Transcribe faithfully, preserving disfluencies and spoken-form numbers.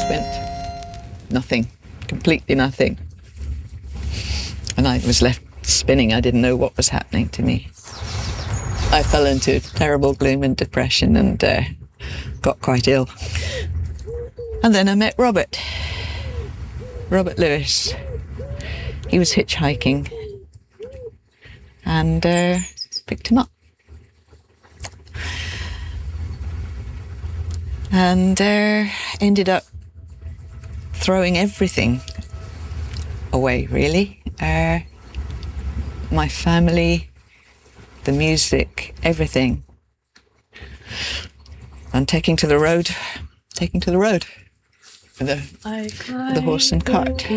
just went nothing, completely nothing. And I was left spinning. I didn't know what was happening to me. I fell into terrible gloom and depression and uh, got quite ill. And then I met Robert, Robert Lewis. He was hitchhiking and uh, picked him up. And uh, ended up throwing everything away, really. Uh, my family, the music, everything. And taking to the road, taking to the road with the, with the horse and cart.